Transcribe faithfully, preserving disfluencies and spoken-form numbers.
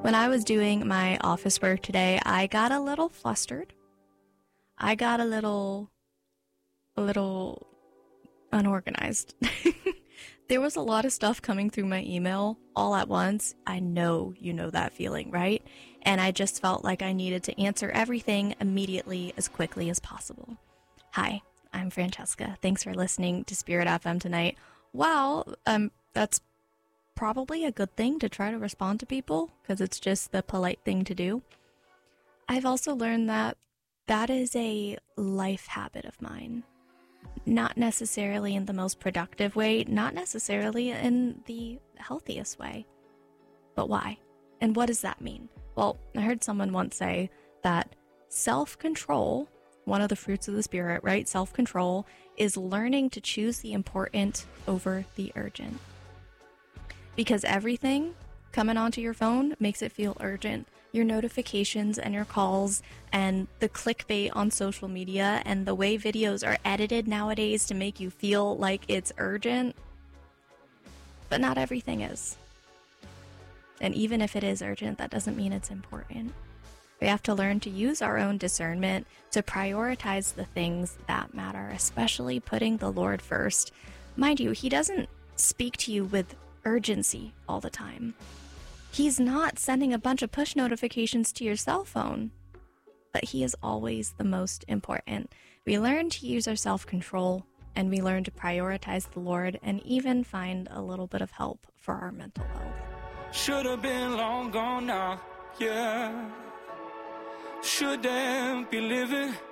When I was doing my office work today, I got a little flustered. I got a little, a little unorganized. There was a lot of stuff coming through my email all at once. I know you know that feeling, right? And I just felt like I needed to answer everything immediately as quickly as possible. Hi, I'm Francesca. Thanks for listening to Spirit F M tonight. Wow, um, that's probably a good thing to try to respond to people because it's just the polite thing to do. I've also learned that that is a life habit of mine. Not necessarily in the most productive way, not necessarily in the healthiest way. But why? And what does that mean? Well, I heard someone once say that self-control, one of the fruits of the spirit, right? Self-control is learning to choose the important over the urgent. Because everything coming onto your phone makes it feel urgent. Your notifications and your calls and the clickbait on social media and the way videos are edited nowadays to make you feel like it's urgent. But not everything is. And even if it is urgent, that doesn't mean it's important. We have to learn to use our own discernment to prioritize the things that matter, especially putting the Lord first. Mind you, He doesn't speak to you with urgency all the time. He's not sending a bunch of push notifications to your cell phone, but He is always the most important. We learn to use our self-control, and we learn to prioritize the Lord and even find a little bit of help for our mental health. Should have been long gone now, yeah. Shouldn't be living